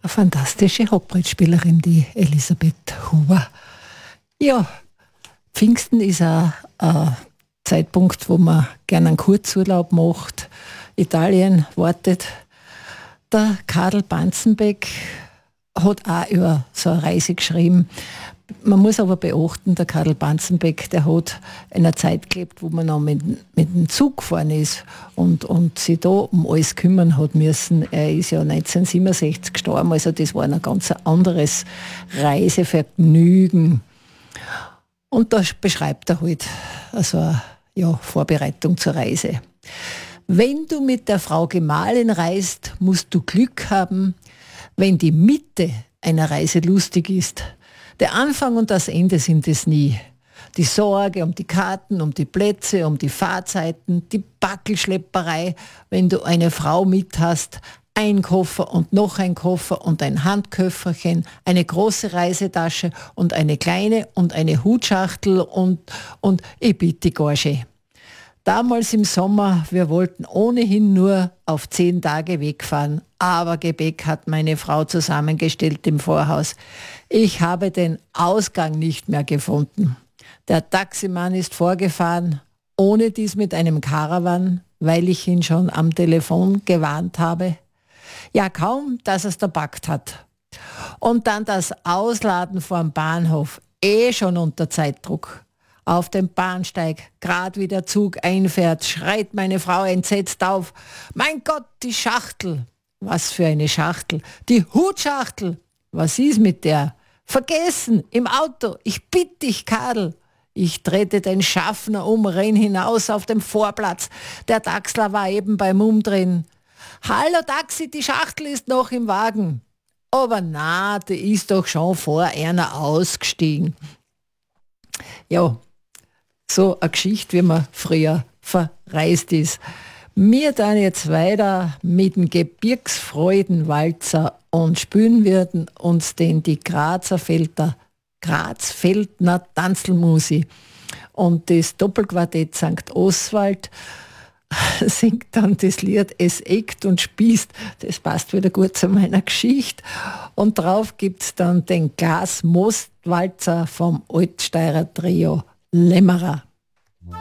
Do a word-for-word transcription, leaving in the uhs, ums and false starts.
Eine fantastische Hochbrettspielerin, die Elisabeth Huber. Ja, Pfingsten ist auch ein Zeitpunkt, wo man gerne einen Kurzurlaub macht. Italien wartet. Der Karl Banzenbeck hat auch über so eine Reise geschrieben. Man muss aber beachten, der Karl Banzenbeck, der hat in einer Zeit gelebt, wo man noch mit, mit dem Zug gefahren ist und, und sich da um alles kümmern hat müssen. Er ist ja neunzehnhundertsiebenundsechzig gestorben, also das war ein ganz anderes Reisevergnügen. Und da beschreibt er halt also eine ja, Vorbereitung zur Reise. Wenn du mit der Frau Gemahlin reist, musst du Glück haben, wenn die Mitte einer Reise lustig ist. Der Anfang und das Ende sind es nie. Die Sorge um die Karten, um die Plätze, um die Fahrzeiten, die Backelschlepperei, wenn du eine Frau mit hast, ein Koffer und noch ein Koffer und ein Handköfferchen, eine große Reisetasche und eine kleine und eine Hutschachtel und, und ich bitte Gorge. Damals im Sommer, wir wollten ohnehin nur auf zehn Tage wegfahren, aber Gepäck hat meine Frau zusammengestellt im Vorhaus. Ich habe den Ausgang nicht mehr gefunden. Der Taximann ist vorgefahren, ohne dies mit einem Karawan, weil ich ihn schon am Telefon gewarnt habe. Ja, kaum, dass er es da packt hat. Und dann das Ausladen vor dem Bahnhof, eh schon unter Zeitdruck. Auf dem Bahnsteig, grad wie der Zug einfährt, schreit meine Frau entsetzt auf. Mein Gott, die Schachtel! Was für eine Schachtel? Die Hutschachtel! Was ist mit der? Vergessen, im Auto! Ich bitte dich, Karl! Ich drehte den Schaffner um, renn hinaus auf dem Vorplatz. Der Taxler war eben beim Umdrehen. Hallo Taxi, die Schachtel ist noch im Wagen. Aber na, die ist doch schon vor einer ausgestiegen. Ja, so eine Geschichte, wie man früher verreist ist. Wir dann jetzt weiter mit dem Gebirgsfreudenwalzer und spielen werden uns den die Grazer Felder, Grazfeldner Tanzelmusi. Und das Doppelquartett Sankt Oswald singt dann das Lied Es eckt und spießt. Das passt wieder gut zu meiner Geschichte. Und drauf gibt es dann den Glas-Most-Walzer vom Altsteirer Trio Lämmerer.